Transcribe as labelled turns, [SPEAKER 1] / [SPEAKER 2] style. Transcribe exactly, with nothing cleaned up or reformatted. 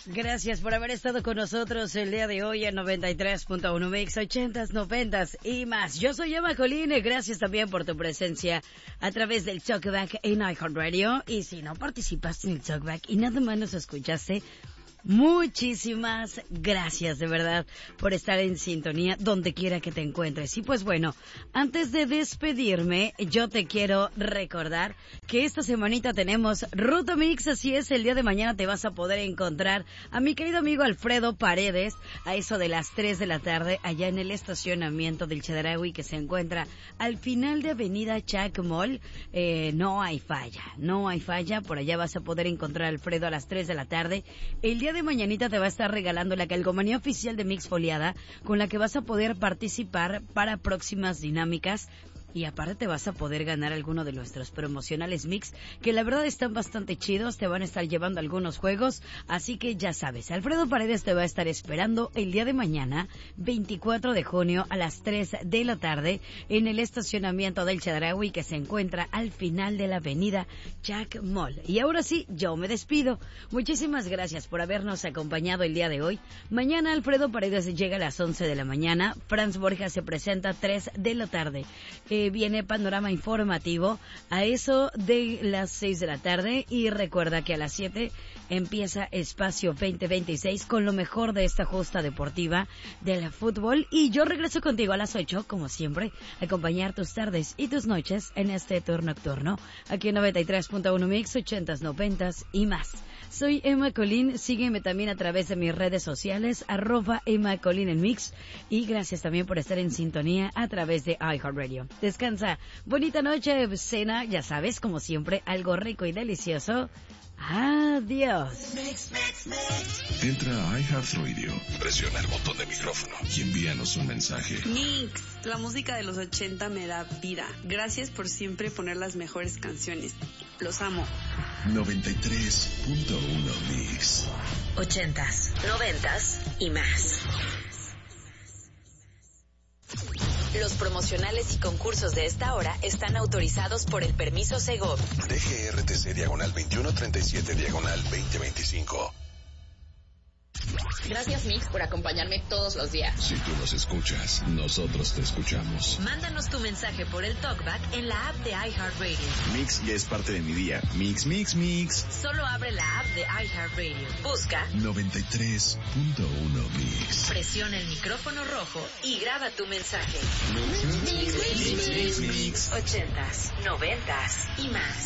[SPEAKER 1] Gracias por haber estado con nosotros el día de hoy en noventa y tres punto uno Mix, ochentas, noventas y más. Yo soy Emma Colín, gracias también por tu presencia a través del Talkback en iHeartRadio. Y si no participaste en el Talkback y nada más nos escuchaste, muchísimas gracias de verdad por estar en sintonía donde quiera que te encuentres. Y pues bueno, antes de despedirme, yo te quiero recordar que esta semanita tenemos Ruta Mix, así es, el día de mañana te vas a poder encontrar a mi querido amigo Alfredo Paredes a eso de las tres de la tarde allá en el estacionamiento del Chedraui que se encuentra al final de Avenida Chac Mall. Eh, no hay falla, no hay falla, por allá vas a poder encontrar a Alfredo a las tres de la tarde. El día de mañanita te va a estar regalando la calcomanía oficial de Mix Foliada con la que vas a poder participar para próximas dinámicas. Y aparte te vas a poder ganar alguno de nuestros promocionales Mix, que la verdad están bastante chidos, te van a estar llevando algunos juegos, así que ya sabes, Alfredo Paredes te va a estar esperando el día de mañana, veinticuatro de junio a las tres de la tarde, en el estacionamiento del Chedraui que se encuentra al final de la avenida Chac Mall. Y ahora sí, yo me despido. Muchísimas gracias por habernos acompañado el día de hoy. Mañana Alfredo Paredes llega a las once de la mañana, Franz Borja se presenta a tres de la tarde. Eh, viene Panorama Informativo a eso de las seis de la tarde y recuerda que a las siete empieza Espacio veinte veintiséis con lo mejor de esta justa deportiva del fútbol y yo regreso contigo a las ocho, como siempre, a acompañar tus tardes y tus noches en este tour nocturno aquí en noventa y tres punto uno Mix, ochentas, noventas y más. Soy Emma Colín, sígueme también a través de mis redes sociales, arroba Emma Colín en Mix, y gracias también por estar en sintonía a través de iHeartRadio. Descansa, bonita noche, cena, ya sabes, como siempre, algo rico y delicioso. Adiós.
[SPEAKER 2] Mix, mix, mix. Entra a iHeartRadio, presiona el botón de micrófono y envíanos un mensaje.
[SPEAKER 3] Mix, la música de los ochenta me da vida. Gracias por siempre poner las mejores canciones. Los amo.
[SPEAKER 2] noventa y tres punto uno Mix.
[SPEAKER 4] Ochentas, noventas y más. Los promocionales y concursos de esta hora están autorizados por el permiso Segov.
[SPEAKER 2] D G R T C diagonal veintiuno treinta y siete diagonal veinte veinticinco.
[SPEAKER 5] Gracias, Mix, por acompañarme todos los días.
[SPEAKER 2] Si tú nos escuchas, nosotros te escuchamos.
[SPEAKER 4] Mándanos tu mensaje por el Talkback en la app de iHeartRadio.
[SPEAKER 2] Mix ya es parte de mi día. Mix, mix, mix.
[SPEAKER 4] Solo abre la app de iHeartRadio. Busca
[SPEAKER 2] noventa y tres punto uno Mix.
[SPEAKER 4] Presiona el micrófono rojo y graba tu mensaje.
[SPEAKER 2] Mix, mix, mix, mix, mix, mix.
[SPEAKER 4] Ochentas, noventas y más.